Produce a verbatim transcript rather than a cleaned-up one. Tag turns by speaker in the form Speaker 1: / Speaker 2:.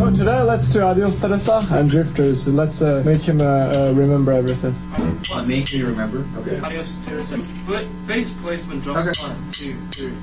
Speaker 1: So today let's do Adios Teresa and Drifters. Let's uh, make him uh, uh, remember everything.
Speaker 2: What, make me remember? Okay.
Speaker 3: Adios Teresa. Foot, face placement, drop.
Speaker 2: Okay.
Speaker 3: One, two, three.